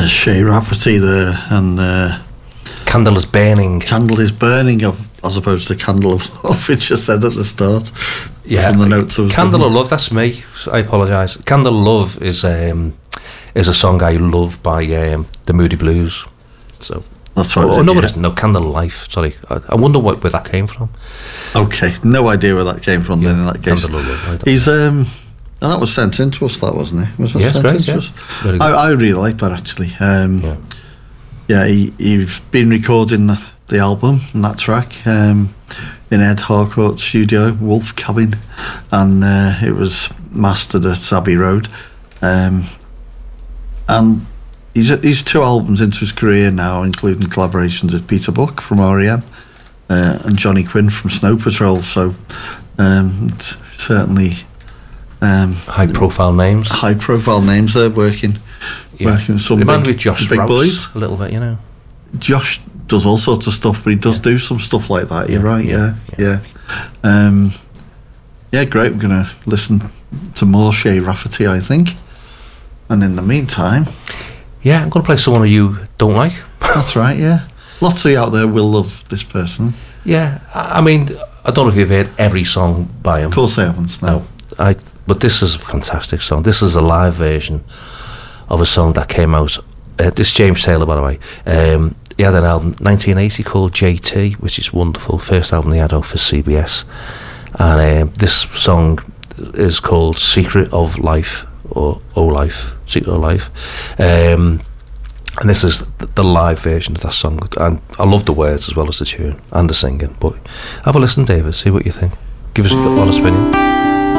Shay Rafferty there, and Candle is Burning. Candle is Burning, as opposed to Candle of Love, which I said at the start. Yeah, from the notes Candle of Love, that's me. I apologise. Candle of Love is a song I love by the Moody Blues. So that's right. No, Candle of Life. Sorry, I wonder where that came from. Okay, no idea where that came from. Then in that case, Candle of Love. He's that was sent in to us. That wasn't it? Was that sent in to us? I really like that actually. He's been recording the album and that track in Ed Harcourt's studio, Wolf Cabin, and it was mastered at Abbey Road. And he's 2 albums into his career now, including collaborations with Peter Buck from R.E.M. And Johnny Quinn from Snow Patrol. So it's certainly high profile names. High profile names there working with some with Josh big Rouse boys a little bit, you know. Josh does all sorts of stuff, but he does do some stuff like that. You're right. Yeah. Great. We're going to listen to more Shay Rafferty, I think. And in the meantime, I'm going to play someone who you don't like. That's right. Yeah. Lots of you out there will love this person. Yeah. I mean, I don't know if you've heard every song by him. Of course I haven't. No. But this is a fantastic song. This is a live version of a song that came out. This is James Taylor, by the way. He had an album 1980 called JT, which is wonderful. First album he had out for CBS, and this song is called Secret of Life, or Secret of Life, and this is the live version of that song. And I love the words as well as the tune and the singing. But have a listen, David. See what you think. Give us your honest opinion.